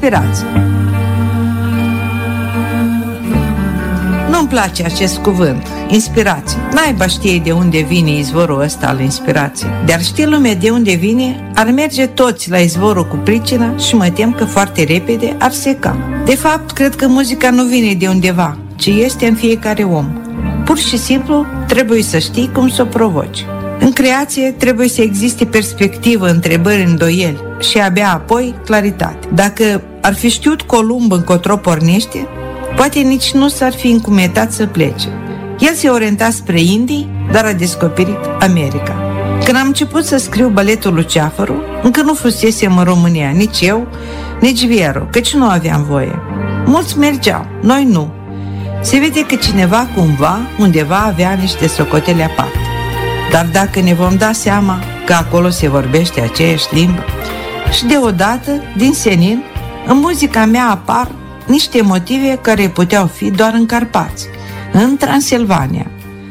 Inspirație. Nu-mi place acest cuvânt, inspirație. Naiba știe de unde vine izvorul ăsta al inspirației. Dar știe lumea de unde vine, ar merge toți la izvorul cu pricina și mă tem că foarte repede ar seca. De fapt, cred că muzica nu vine de undeva, ci este în fiecare om. Pur și simplu, trebuie să știi cum să o provoci. În creație trebuie să existe perspectivă, întrebări, îndoieli și abia apoi claritate. Dacă ar fi știut Columb încotro pornește, poate nici nu s-ar fi încumetat să plece. El se orienta spre Indii, dar a descoperit America. Când am început să scriu baletul Luceafărul, încă nu fusesem în România, nici eu, nici Vieru, căci nu aveam voie. Mulți mergeau, noi nu. Se vede că cineva cumva, undeva avea niște socotele aparte. Dar dacă ne vom da seama că acolo se vorbește aceeași limbă, și deodată, din senin, în muzica mea apar niște motive care puteau fi doar în Carpați, în Transilvania.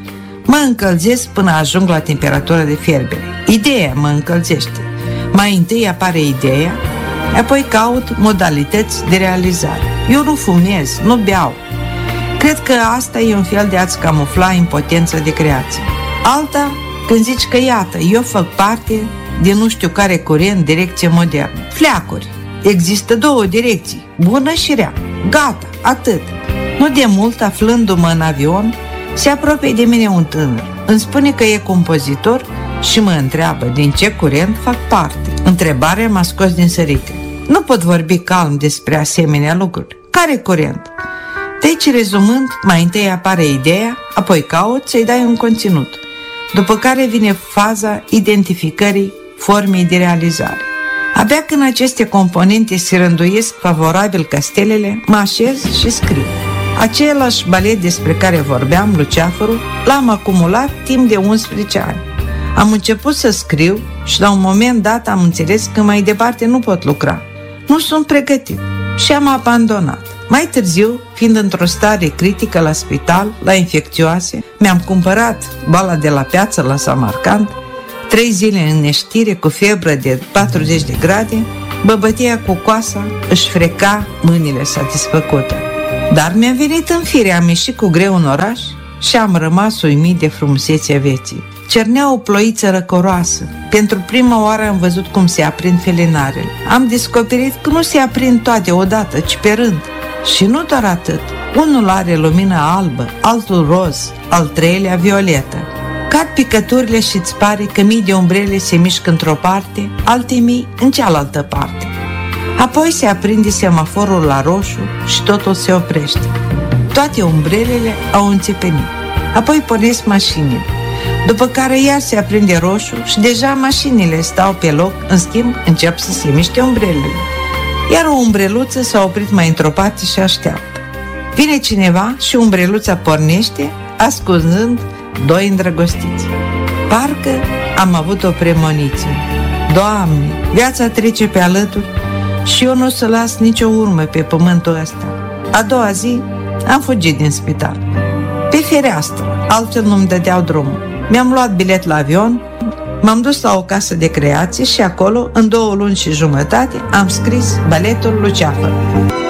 Mă încălzesc până ajung la temperatură de fierbere. Ideea mă încălzește. Mai întâi apare ideea, apoi caut modalități de realizare. Eu nu fumez, nu beau. Cred că asta e un fel de a-ți camufla impotența de creație. Alta, când zici că iată, eu fac parte din nu știu care curent, direcție modernă. Fleacuri. Există două direcții, bună și rea. Gata, atât. Nu de mult, aflându-mă în avion, se apropie de mine un tânăr. Îmi spune că e compozitor și mă întreabă din ce curent fac parte. Întrebarea m-a scos din sărite. Nu pot vorbi calm despre asemenea lucruri. Care curent? Deci, rezumând, mai întâi apare ideea, apoi caut să-i dai un conținut, după care vine faza identificării formei de realizare. Abia când aceste componente se rânduiesc favorabil ca stelele, mă așez și scriu. Același balet despre care vorbeam, Luceafărul, l-am acumulat timp de 11 ani. Am început să scriu și la un moment dat am înțeles că mai departe nu pot lucra. Nu sunt pregătit și am abandonat. Mai târziu, fiind într-o stare critică la spital, la infecțioase, mi-am cumpărat boala de la piață la Samarcand, 3 zile în neștire cu febră de 40 de grade, băbătia cu coasa își freca mâinile satisfăcute. Dar mi-a venit în fire, am ieșit cu greu în oraș și am rămas uimit de frumusețea vieții. Cernea o ploiță răcoroasă. Pentru prima oară am văzut cum se aprind felinarele. Am descoperit că nu se aprind toate odată, ci pe rând. Și nu doar atât. Unul are lumină albă, altul roz, al treilea violetă. Cad picăturile și îți pare că mii de umbrele se mișcă într-o parte, alte mii în cealaltă parte. Apoi se aprinde semaforul la roșu și totul se oprește. Toate umbrelele au înțepenit. Apoi pornesc mașinile. După care iar se aprinde roșu și deja mașinile stau pe loc, în schimb încep să se miște umbrelele. Iar o umbreluță s-a oprit mai într-o parte și așteaptă. Vine cineva și umbreluța pornește, ascunzând doi îndrăgostiți. Parcă am avut o premoniție. Doamne, viața trece pe alături și eu nu o să las nicio urmă pe pământul ăsta. A doua zi am fugit din spital. Pe fereastră, altfel nu-mi dădeau drumul. Mi-am luat bilet la avion, m-am dus la o casă de creație și acolo, în 2 luni și jumătate, am scris baletul Luceafărul.